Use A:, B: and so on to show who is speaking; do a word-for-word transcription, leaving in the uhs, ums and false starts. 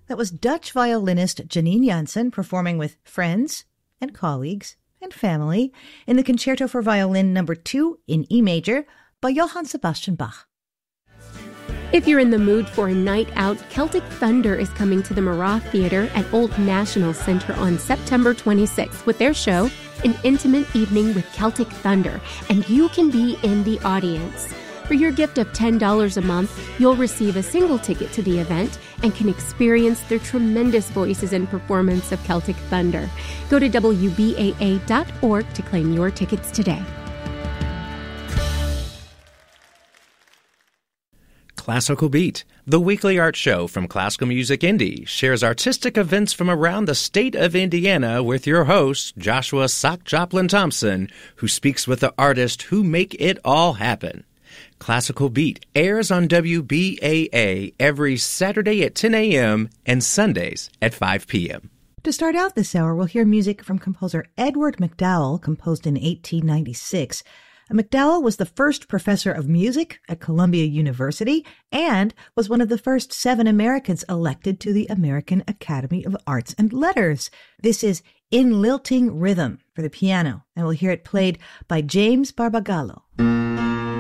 A: That was Dutch violinist Janine Jansen performing with friends and colleagues and family in the Concerto for Violin number two in E major by Johann Sebastian Bach.
B: If you're in the mood for a night out, Celtic Thunder is coming to the Marat Theater at Old National Center on September twenty-sixth with their show, An Intimate Evening with Celtic Thunder, and you can be in the audience. For your gift of ten dollars a month, you'll receive a single ticket to the event and can experience their tremendous voices and performance of Celtic Thunder. Go to W B A A dot org to claim your tickets today.
C: Classical Beat, the weekly art show from Classical Music Indie, shares artistic events from around the state of Indiana with your host, Joshua Sock Joplin Thompson, who speaks with the artists who make it all happen. Classical Beat airs on W B A A every Saturday at ten a.m. and Sundays at five p.m.
A: To start out this hour, we'll hear music from composer Edward MacDowell, composed in eighteen ninety-six. MacDowell was the first professor of music at Columbia University and was one of the first seven Americans elected to the American Academy of Arts and Letters. This is In Lilting Rhythm for the piano, and we'll hear it played by James Barbagallo.